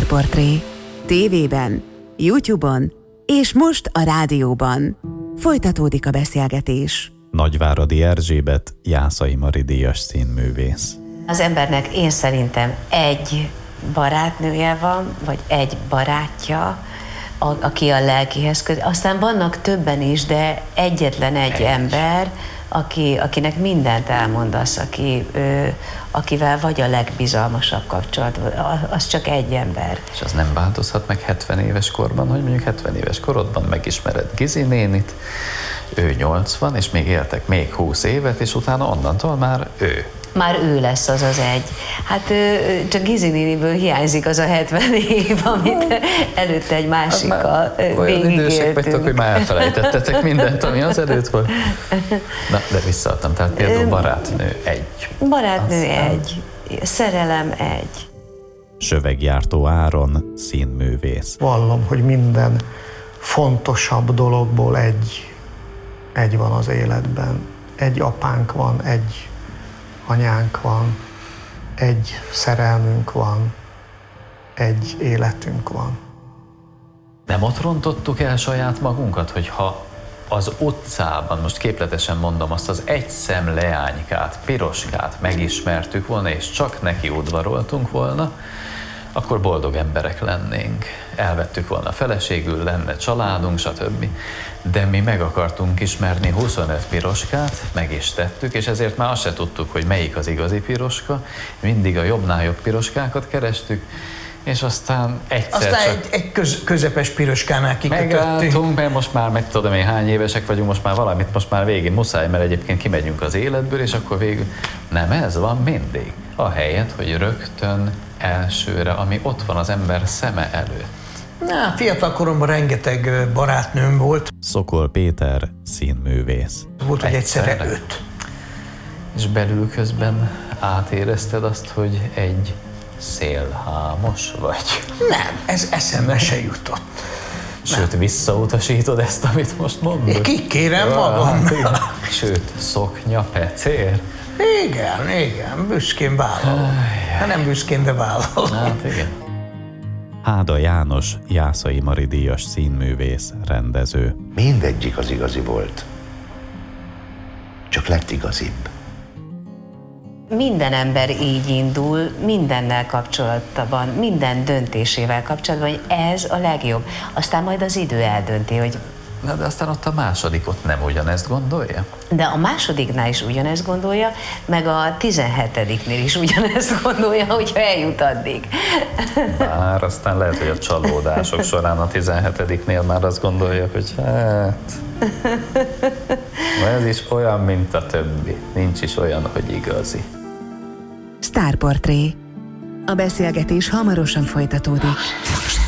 Sztárportré. TV-ben, YouTube-on és most a rádióban. Folytatódik a beszélgetés. Nagyváradi Erzsébet, Jászai Mari díjas színművész. Az embernek én szerintem egy barátnője van, vagy egy barátja, aki a lelkihez közel. Aztán vannak többen is, de egyetlen egy ember, akinek mindent elmondasz, akivel vagy a legbizalmasabb kapcsolat, az csak egy ember. És az nem változhat meg 70 éves korban, hogy mondjuk 70 éves korodban megismered Gizi nénit, ő 80, és még éltek még 20 évet, és utána onnantól már ő. Már ő lesz az az egy. Hát csak Gizi néniből hiányzik az a 70 év, amit előtte egy másikkal végigéltünk. Olyan idősek vagytok, hogy már elfelejtettetek mindent, ami az előtt volt. Na, de visszaadtam, tehát például barátnő egy. Barátnő egy, szerelem egy. Söveggyártó Áron, színművész. Vallom, hogy minden fontosabb dologból egy van az életben. Egy apánk van, egy anyánk van, egy szerelmünk van, egy életünk van. Nem ott rontottuk el saját magunkat, hogyha az utcában, most képletesen mondom, azt az egy szem leánykát, piroskát megismertük volna, és csak neki udvaroltunk volna, akkor boldog emberek lennénk. Elvettük volna feleségül, lenne családunk, stb. De mi meg akartunk ismerni 25 piroskát, meg is tettük, és ezért már azt se tudtuk, hogy melyik az igazi piroska. Mindig a jobbnál jobb piroskákat kerestük, és aztán egyszer csak... egy közepes piroskánál kikötöttünk. Megálltunk, mert most már meg tudom én hány évesek vagyunk, most már valamit, most már végén muszáj, mert egyébként kimegyünk az életből, és akkor végül nem ez van mindig. Ahelyett, hogy rögtön elsőre, ami ott van az ember szeme előtt. Na, fiatal koromban rengeteg barátnőm volt. Szokol Péter, színművész. Volt, hogy egyszerre 5. És belül közben átérezted azt, hogy egy szélhámos vagy? Nem, ez eszembe se jutott. Sőt, visszautasítod ezt, amit most mondod? Kikérem magam. Sőt, szoknya pecér? Igen, büszkén vállalom. Nem büszkén, de vállalom. Hát igen. Háda János, Jászai Mari díjas színművész, rendező. Mindegyik az igazi volt. Csak lett igazibb. Minden ember így indul, mindennel kapcsolatban, minden döntésével kapcsolatban, hogy ez a legjobb. Aztán majd az idő eldönti, hogy... Na, de aztán ott a második ott nem ugyanezt gondolja? De a másodiknál is ugyanezt gondolja, meg a 17-nél is ugyanezt gondolja, hogyha eljut addig. Már aztán lehet, hogy a csalódások során a 17-nél már azt gondolja, hogy hát... Ez is olyan, mint a többi. Nincs is olyan, hogy igazi. Sztárportré. A beszélgetés hamarosan folytatódik.